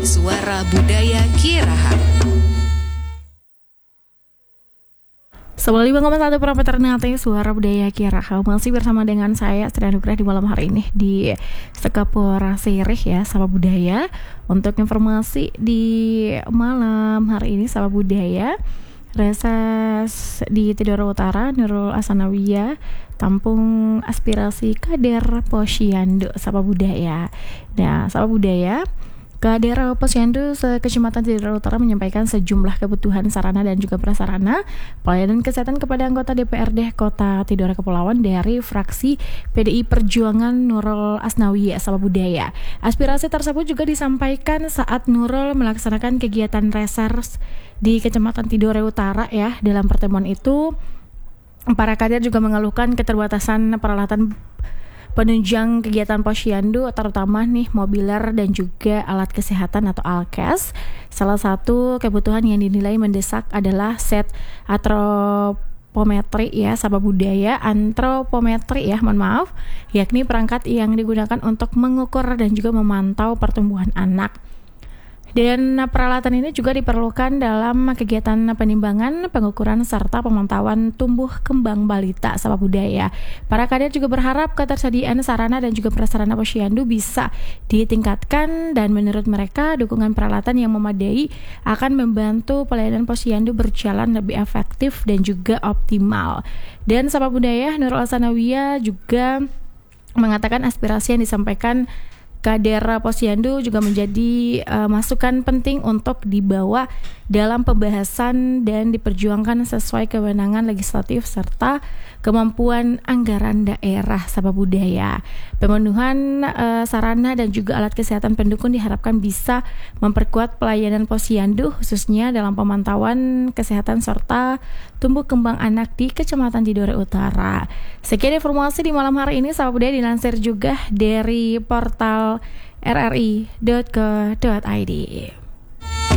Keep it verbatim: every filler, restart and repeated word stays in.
Suara Budaya Kieraha. sembilan puluh lima koma satu Parameter Nate, Suara Budaya Kieraha. Masih bersama dengan saya Astrid Anugrah di malam hari ini di Sekapora Sirih ya, Sapa Budaya. Untuk informasi di malam hari ini Sapa Budaya, reses di Tidore Utara, Nurul Asanawiyah tampung aspirasi kader Posyandu Sapa Budaya. Nah, Sapa Budaya, Kader Posyandu se-Kecamatan Tidore Utara menyampaikan sejumlah kebutuhan sarana dan juga prasarana pelayanan kesehatan kepada anggota D P R D Kota Tidore Kepulauan dari fraksi P D I Perjuangan Nurul Asnawiyah Sapa Budaya. Aspirasi tersebut juga disampaikan saat Nurul melaksanakan kegiatan resers di Kecamatan Tidore Utara ya. Dalam pertemuan itu, para kader juga mengeluhkan keterbatasan peralatan penunjang kegiatan Posyandu, terutama nih mobiler dan juga alat kesehatan atau alkes. Salah satu kebutuhan yang dinilai mendesak adalah set antropometri ya, Sapa Budaya, antropometri ya, mohon maaf, yakni perangkat yang digunakan untuk mengukur dan juga memantau pertumbuhan anak. Dan peralatan ini juga diperlukan dalam kegiatan penimbangan, pengukuran, serta pemantauan tumbuh kembang balita Sapa Budaya. Para kader juga berharap ketersediaan sarana dan juga prasarana Posyandu bisa ditingkatkan, dan menurut mereka dukungan peralatan yang memadai akan membantu pelayanan Posyandu berjalan lebih efektif dan juga optimal. Dan Sapa Budaya, Nurul Asanawiyah juga mengatakan aspirasi yang disampaikan kader Posyandu juga menjadi uh, masukan penting untuk dibawa dalam pembahasan dan diperjuangkan sesuai kewenangan legislatif serta kemampuan anggaran daerah Sapa Budaya. Pemenuhan uh, sarana dan juga alat kesehatan pendukung diharapkan bisa memperkuat pelayanan Posyandu khususnya dalam pemantauan kesehatan serta tumbuh kembang anak di Kecamatan Tidore Utara. Sekian informasi di malam hari ini Sapa Budaya, dilansir juga dari portal r r i dot co dot i d.